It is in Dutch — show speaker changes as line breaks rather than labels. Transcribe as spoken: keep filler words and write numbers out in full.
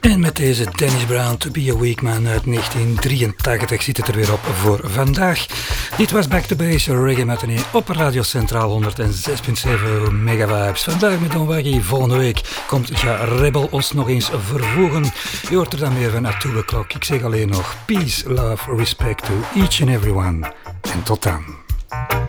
En met deze Dennis Brown, To Be a Weak Man uit negentien drieëntachtig zit het er weer op voor vandaag. Dit was Back to Base Reggae Matinee op Radio Centraal honderdzes komma zeven megavibes. Vandaag met Don Waggy. Volgende week komt Ja Rebel ons nog eens vervoegen. Je hoort er dan meer van at two o'clock. Ik zeg alleen nog peace, love, respect to each and everyone. En tot dan.